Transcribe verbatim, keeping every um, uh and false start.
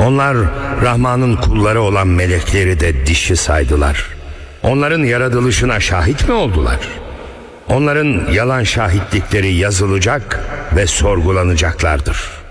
Onlar Rahman'ın kulları olan melekleri de dişi saydılar. Onların yaratılışına şahit mi oldular? Onların yalan şahitlikleri yazılacak ve sorgulanacaklardır.